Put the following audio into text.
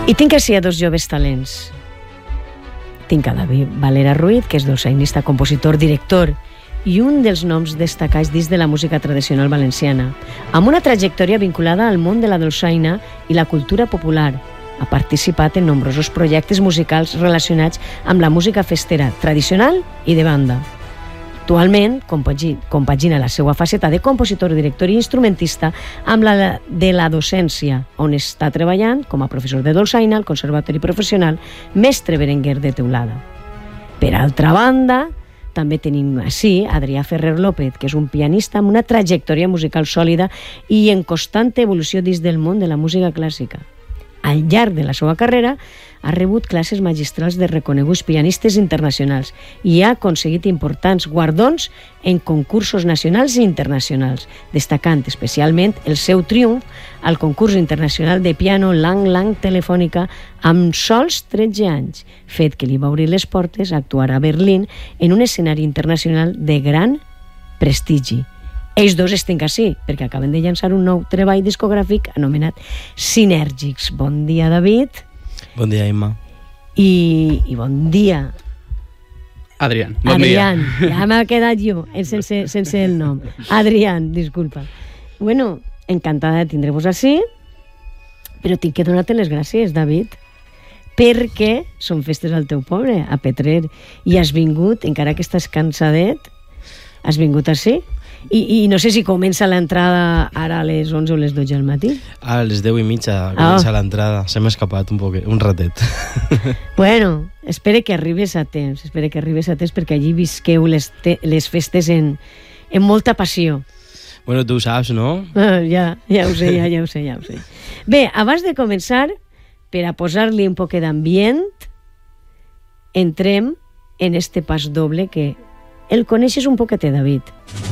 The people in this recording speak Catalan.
I tinc així a dos joves talents. Tinc a David Valera Ruiz, que és dolçainista, compositor, director i un dels noms destacats dins de la música tradicional valenciana, amb una trajectòria vinculada al món de la dolçaina i la cultura popular. Ha participat en nombrosos projectes musicals relacionats amb la música festera tradicional i de banda. Actualment compagina la seva faceta de compositor, director i instrumentista amb la de la docència, on està treballant com a professor de dolçaina al Conservatori Professional Mestre Berenguer de Teulada. Per altra banda, també tenim així Adrià Ferrer López, que és un pianista amb una trajectòria musical sòlida i en constant evolució dins del món de la música clàssica. Al llarg de la seva carrera ha rebut classes magistrals de reconeguts pianistes internacionals i ha aconseguit importants guardons en concursos nacionals i internacionals, destacant especialment el seu triomf al concurs internacional de piano Lang Lang Telefònica amb sols 13 anys, fet que li va obrir les portes a actuar a Berlín en un escenari internacional de gran prestigi. Ells dos estic així, perquè acaben de llançar un nou treball discogràfic anomenat Sinèrgics. Bon dia, David. Bon dia, Imma. I bon dia, Adrián. Bon Adrián. dia. Ja m'ha quedat jo, sense el nom. Adrián, disculpa. Bueno, encantada de tindre-vos així, però tinc que donar-te les gràcies, David, perquè són festes al teu poble, a Petrer, i has vingut, encara que estàs cansadet, has vingut així. I no sé si comença l'entrada ara a les 11 o les 12 del matí. A les 10:30 comença l'entrada. Se m'ha escapat un ratet. Bueno, espero que arribes a temps, perquè allí visqueu les festes en molta passió. Bueno, tu ho saps, no? Ja ho sé. Bé, abans de començar, per a posar-li un poc d'ambient, entrem en este pas doble que el coneixes un poquet, David.